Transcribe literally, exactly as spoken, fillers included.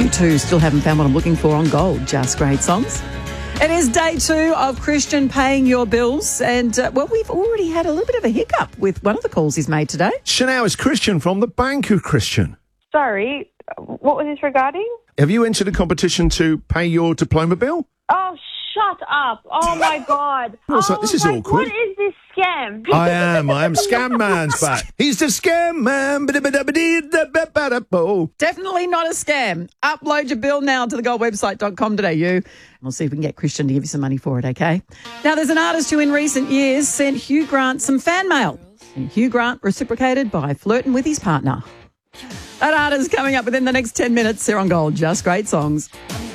You too still haven't found what I'm looking for on Gold. Just great songs. It is day two of Christian paying your bills. And, uh, well, we've already had a little bit of a hiccup with one of the calls he's made today. Chanel, it's Christian from the Bank of Christian. Sorry, what was this regarding? Have you entered a competition to pay your diploma bill? Oh, shut up. Oh, my God. What's oh that? This is my, awkward. What is this scam? I am. I am. Scam Man's back. He's the Scam Man. Definitely not a scam. Upload your bill now to the gold website dot com dot a u. And we'll see if we can get Christian to give you some money for it, okay? Now, there's an artist who in recent years sent Hugh Grant some fan mail. And Hugh Grant reciprocated by flirting with his partner. That artist coming up within the next ten minutes here on Gold. Just great songs.